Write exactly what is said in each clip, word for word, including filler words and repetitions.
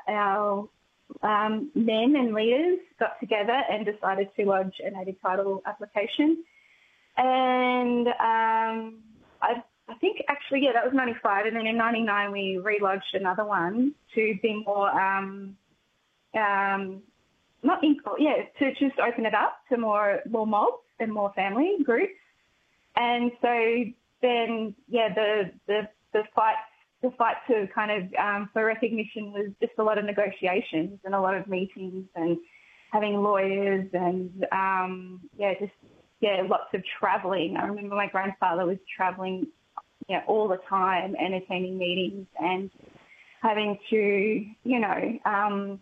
our um, men and leaders got together and decided to lodge a native title application. And um, I, I think actually, yeah, that was ninety-five. And then in ninety-nine, we relodged another one to be more, um, um, not in, yeah, to just open it up to more, more mobs and more family groups. And so then, yeah, the, the, the fight, the fight to kind of, um, for recognition was just a lot of negotiations and a lot of meetings and having lawyers and, um, yeah, just, yeah, lots of travelling. I remember my grandfather was travelling, yeah, all the time and attending meetings and having to, you know, um,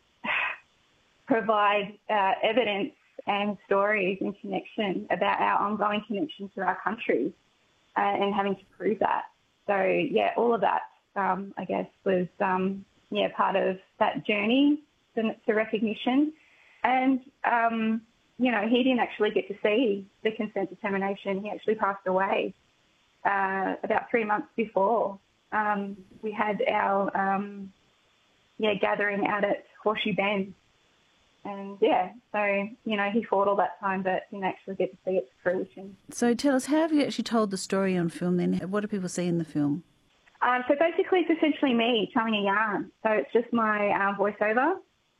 provide uh, evidence and stories and connection about our ongoing connection to our country uh, and having to prove that. So, yeah, all of that, um, I guess, was, um, yeah, part of that journey to, to recognition. And, um, you know, he didn't actually get to see the consent determination. He actually passed away uh, about three months before. Um, we had our, um, yeah, gathering out at Horseshoe Bend. And, yeah, so, you know, he fought all that time but didn't actually get to see its fruition. So tell us, how have you actually told the story on film then? What do people see in the film? Um, so basically it's essentially me telling a yarn. So it's just my uh, voiceover.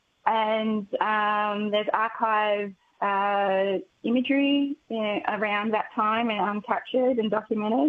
And um, there's archive uh, imagery uh, around that time and um, captured and documented.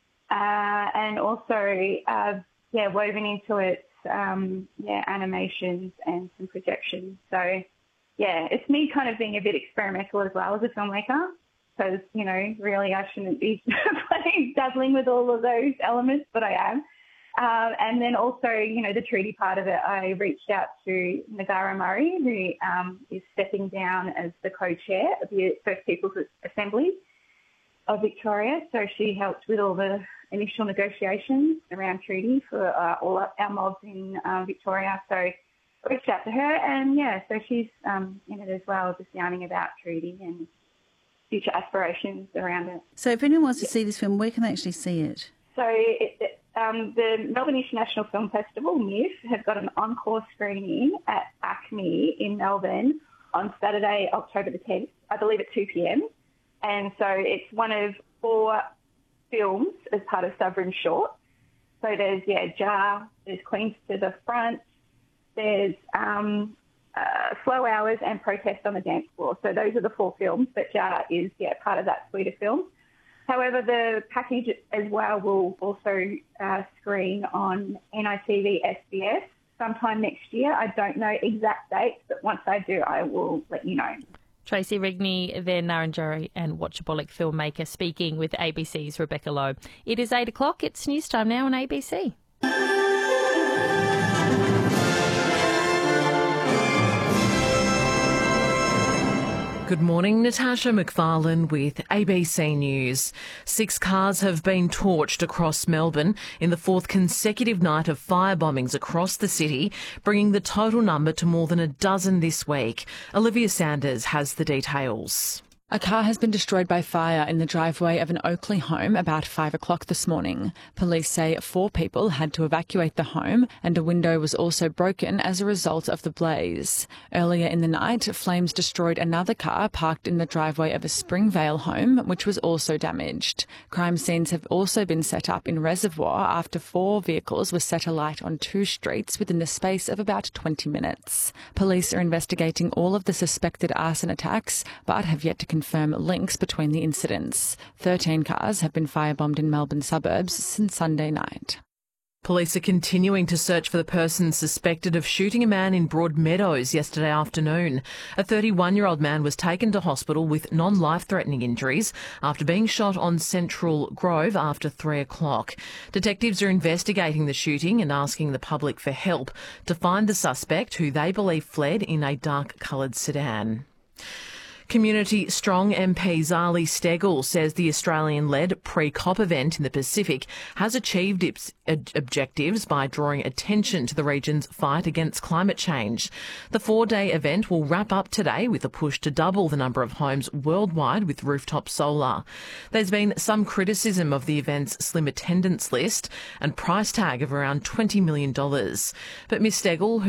Uh, and also, uh, yeah, woven into it, um, yeah, animations and some projections. So, yeah, it's me kind of being a bit experimental as well as a filmmaker because, you know, really I shouldn't be playing, dabbling with all of those elements, but I am. Um, and then also, you know, the treaty part of it, I reached out to Ngara Murray, who um, is stepping down as the co-chair of the First Peoples Assembly of Victoria. So she helped with all the initial negotiations around treaty for uh, all our mobs in uh, Victoria. So I reached out to her and, yeah, so she's um, in it as well, just yarning about treaty and future aspirations around it. So if anyone wants to see this film, where can they actually see it? So it, it, um, the Melbourne International Film Festival, M I F, has got an encore screening at ACME in Melbourne on Saturday, October the tenth, I believe at two p.m. And so it's one of four films as part of Sovereign Short. So there's, yeah, Jar, there's Queens to the Front, there's um, uh, Slow Hours and Protest on the Dance Floor. So those are the four films, but Jar is, yeah, part of that suite of films. However, the package as well will also uh, screen on N I T V S B S sometime next year. I don't know exact dates, but once I do, I will let you know. Tracy Rigney, their Ngarrindjeri and Watchaholic filmmaker, speaking with A B C's Rebecca Lowe. It is eight o'clock. It's news time now on A B C. Good morning, Natasha McFarlane with A B C News. Six cars have been torched across Melbourne in the fourth consecutive night of fire bombings across the city, bringing the total number to more than a dozen this week. Olivia Sanders has the details. A car has been destroyed by fire in the driveway of an Oakley home about five o'clock this morning. Police say four people had to evacuate the home and a window was also broken as a result of the blaze. Earlier in the night, flames destroyed another car parked in the driveway of a Springvale home, which was also damaged. Crime scenes have also been set up in Reservoir after four vehicles were set alight on two streets within the space of about twenty minutes. Police are investigating all of the suspected arson attacks, but have yet to confirm links between the incidents. Thirteen cars have been firebombed in Melbourne suburbs since Sunday night. Police are continuing to search for the person suspected of shooting a man in Broadmeadows yesterday afternoon. A thirty-one-year-old man was taken to hospital with non-life-threatening injuries after being shot on Central Grove after three o'clock. Detectives are investigating the shooting and asking the public for help to find the suspect, who they believe fled in a dark-coloured sedan. Community Strong M P Zali Steggall says the Australian-led pre-COP event in the Pacific has achieved its objectives by drawing attention to the region's fight against climate change. The four-day event will wrap up today with a push to double the number of homes worldwide with rooftop solar. There's been some criticism of the event's slim attendance list and price tag of around twenty million dollars. But Miz Steggall,